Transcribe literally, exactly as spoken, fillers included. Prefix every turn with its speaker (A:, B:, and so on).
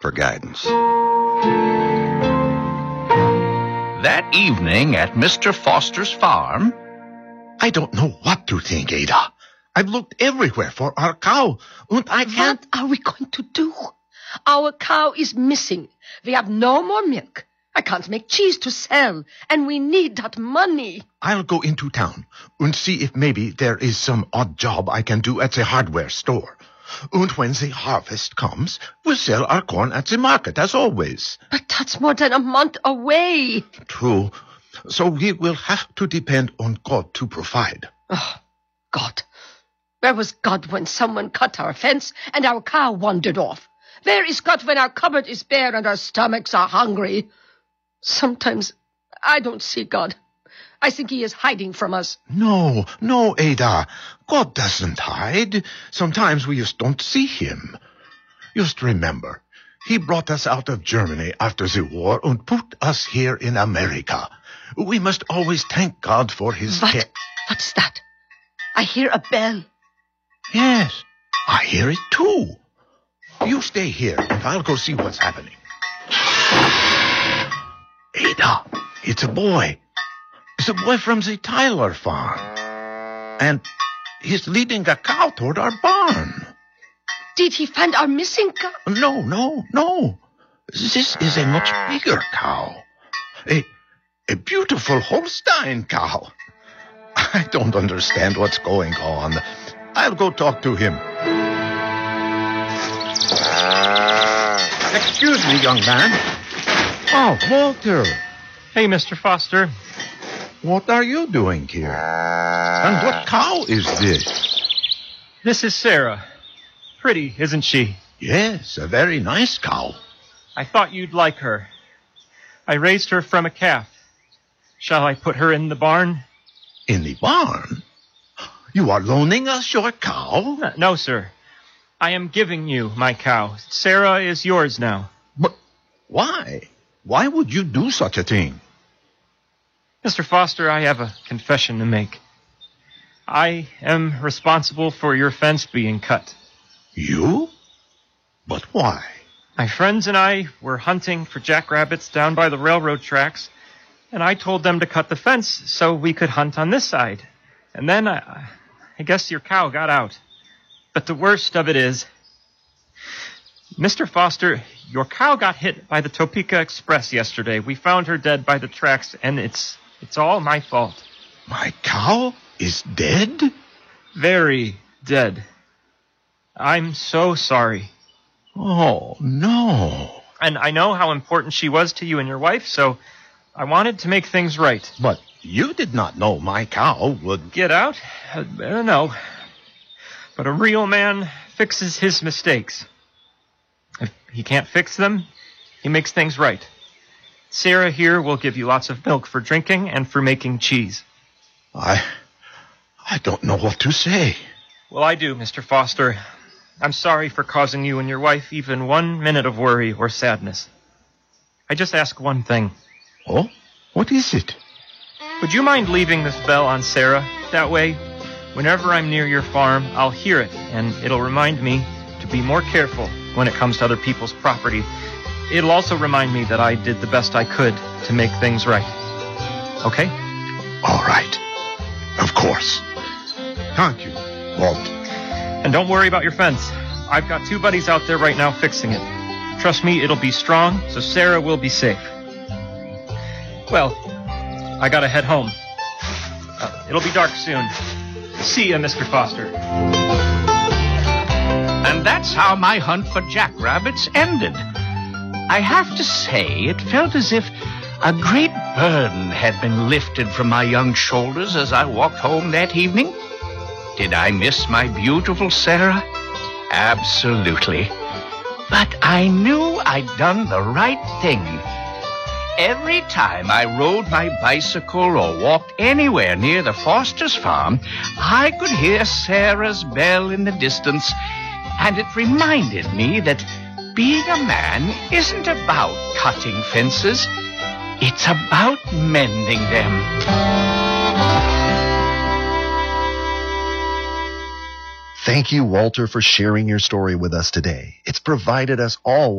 A: for guidance.
B: That evening at Mister Foster's farm...
C: I don't know what to think, Ada. I've looked everywhere for our cow, and I can't...
D: What are we going to do? Our cow is missing. We have no more milk. I can't make cheese to sell, and we need that money.
C: I'll go into town and see if maybe there is some odd job I can do at the hardware store. And when the harvest comes, we'll sell our corn at the market, as always.
D: But that's more than a month away.
C: True. So we will have to depend on God to provide.
D: Oh, God. Where was God when someone cut our fence and our cow wandered off? Where is God when our cupboard is bare and our stomachs are hungry? Sometimes I don't see God. I think he is hiding from us.
C: No, no, Ada. God doesn't hide. Sometimes we just don't see him. Just remember, he brought us out of Germany after the war and put us here in America. We must always thank God for his
D: What?
C: care.
D: What's that? I hear a bell.
C: Yes, I hear it too. You stay here, and I'll go see what's happening. Ada, it's a boy. It's a boy from the Tyler farm. And he's leading a cow toward our barn.
D: Did he find our missing cow?
C: No, no, no. This is a much bigger cow. A, a beautiful Holstein cow. I don't understand what's going on. I'll go talk to him. Excuse me, young man. Oh, Walter.
E: Hey, Mister Foster.
C: What are you doing here? And what cow is this?
E: This is Sarah. Pretty, isn't she?
C: Yes, a very nice cow.
E: I thought you'd like her. I raised her from a calf. Shall I put her in the barn?
C: In the barn? You are loaning us your cow?
E: Uh, no, sir. I am giving you my cow. Sarah is yours now.
C: But why? Why would you do such a thing?
E: Mister Foster, I have a confession to make. I am responsible for your fence being cut.
C: You? But why?
E: My friends and I were hunting for jackrabbits down by the railroad tracks, and I told them to cut the fence so we could hunt on this side. And then I, I guess your cow got out. But the worst of it is, Mister Foster, your cow got hit by the Topeka Express yesterday. We found her dead by the tracks, and it's it's all my fault.
C: My cow is dead?
E: Very dead. I'm so sorry.
C: Oh, no.
E: And I know how important she was to you and your wife, so I wanted to make things right.
C: But you did not know my cow would...
E: Get out? I don't know. But a real man fixes his mistakes. If he can't fix them, he makes things right. Sarah here will give you lots of milk for drinking and for making cheese.
C: I... I don't know what to say.
E: Well, I do, Mister Foster. I'm sorry for causing you and your wife even one minute of worry or sadness. I just ask one thing.
C: Oh? What is it?
E: Would you mind leaving this bell on Sarah? That way, whenever I'm near your farm, I'll hear it, and it'll remind me to be more careful when it comes to other people's property. It'll also remind me that I did the best I could to make things right. Okay?
C: All right. Of course. Thank you, Walt.
E: And don't worry about your fence. I've got two buddies out there right now fixing it. Trust me, it'll be strong, so Sarah will be safe. Well, I gotta head home. Uh, it'll be dark soon. See ya, Mister Foster.
B: And that's how my hunt for jackrabbits ended. I have to say, it felt as if a great burden had been lifted from my young shoulders as I walked home that evening. Did I miss my beautiful Sarah? Absolutely. But I knew I'd done the right thing. Every time I rode my bicycle or walked anywhere near the Foster's farm, I could hear Sarah's bell in the distance, and it reminded me that being a man isn't about cutting fences. It's about mending them.
F: Thank you, Walter, for sharing your story with us today. It's provided us all